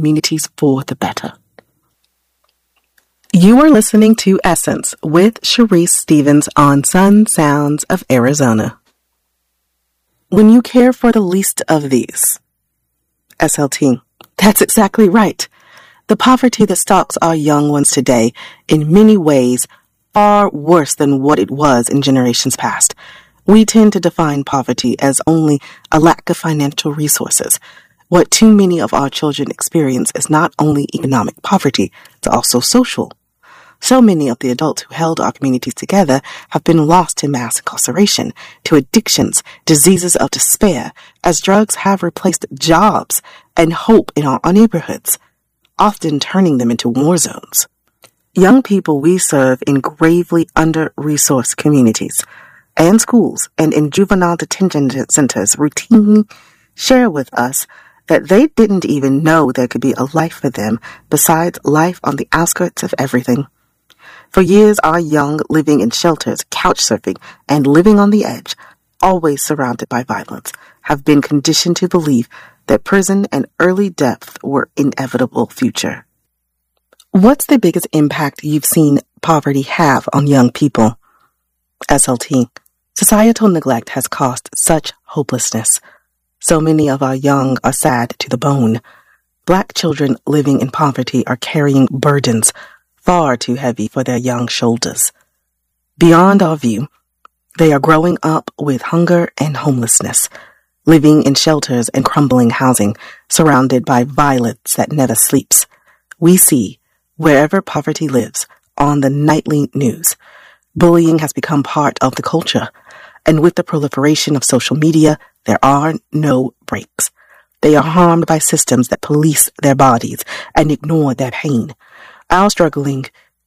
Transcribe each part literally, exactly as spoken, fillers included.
communities for the better. You are listening to Essence with Sharice Stevens on Sun Sounds of Arizona. When you care for the least of these, S L T, that's exactly right. The poverty that stalks our young ones today, in many ways, far worse than what it was in generations past. We tend to define poverty as only a lack of financial resources. What too many of our children experience is not only economic poverty, it's also social. So many of the adults who held our communities together have been lost to mass incarceration, to addictions, diseases of despair, as drugs have replaced jobs and hope in our neighborhoods, often turning them into war zones. Young people we serve in gravely under-resourced communities and schools and in juvenile detention centers routinely share with us that they didn't even know there could be a life for them besides life on the outskirts of everything. For years, our young living in shelters, couch surfing, and living on the edge, always surrounded by violence, have been conditioned to believe that prison and early death were inevitable future. What's the biggest impact you've seen poverty have on young people? S L T. Societal neglect has caused such hopelessness. So many of our young are sad to the bone. Black children living in poverty are carrying burdens far too heavy for their young shoulders. Beyond our view, they are growing up with hunger and homelessness, living in shelters and crumbling housing, surrounded by violence that never sleeps. We see, wherever poverty lives, on the nightly news, bullying has become part of the culture, and with the proliferation of social media, there are no breaks. They are harmed by systems that police their bodies and ignore their pain. Our struggling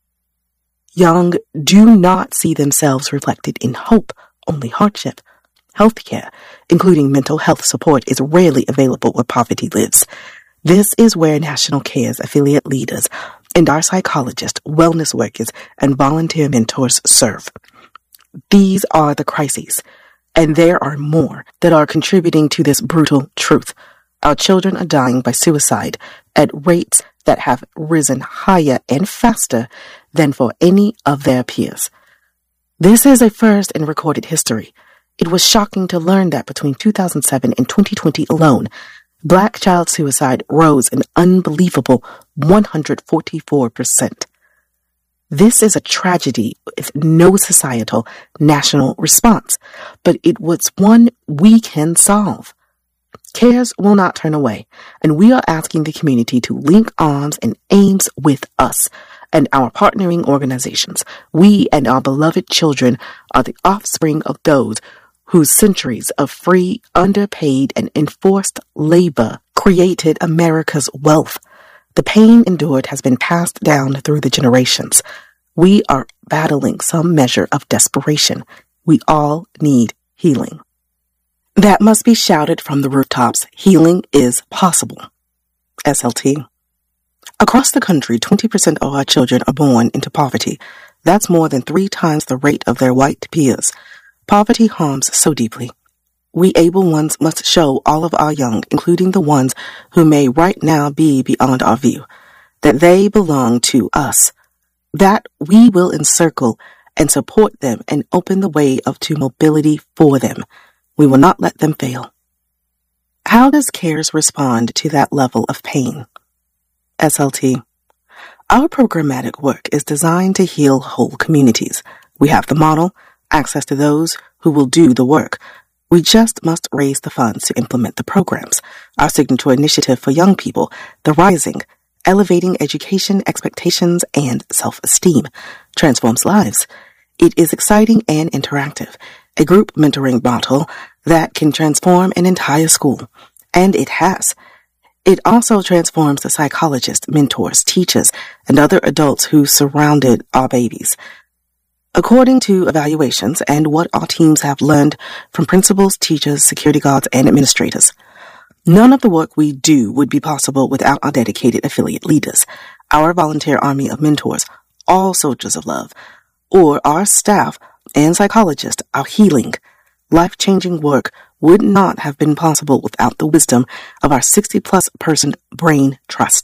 young do not see themselves reflected in hope, only hardship. Healthcare, including mental health support, is rarely available where poverty lives. This is where National Care's affiliate leaders and our psychologists, wellness workers, and volunteer mentors serve. These are the crises, and there are more that are contributing to this brutal truth. Our children are dying by suicide at rates that have risen higher and faster than for any of their peers. This is a first in recorded history. It was shocking to learn that between two thousand seven and twenty twenty alone, Black child suicide rose an unbelievable one hundred forty-four percent. This is a tragedy with no societal, national response, but it was one we can solve. CARES will not turn away, and we are asking the community to link arms and aims with us and our partnering organizations. We and our beloved children are the offspring of those whose centuries of free, underpaid, and enforced labor created America's wealth. The pain endured has been passed down through the generations. We are battling some measure of desperation. We all need healing. That must be shouted from the rooftops. Healing is possible. S L T. Across the country, twenty percent of our children are born into poverty. That's more than three times the rate of their white peers. Poverty harms so deeply. We able ones must show all of our young, including the ones who may right now be beyond our view, that they belong to us, that we will encircle and support them and open the way of to mobility for them. We will not let them fail. How does CARES respond to that level of pain? S L T. Our programmatic work is designed to heal whole communities. We have the model, access to those who will do the work. We just must raise the funds to implement the programs. Our signature initiative for young people, The Rising, elevating education, expectations, and self-esteem, transforms lives. It is exciting and interactive, a group mentoring model that can transform an entire school, and it has. It also transforms the psychologists, mentors, teachers, and other adults who surrounded our babies. According to evaluations and what our teams have learned from principals, teachers, security guards, and administrators, none of the work we do would be possible without our dedicated affiliate leaders, our volunteer army of mentors, all soldiers of love, or our staff and psychologists, our healing, life-changing work would not have been possible without the wisdom of our sixty-plus person brain trust.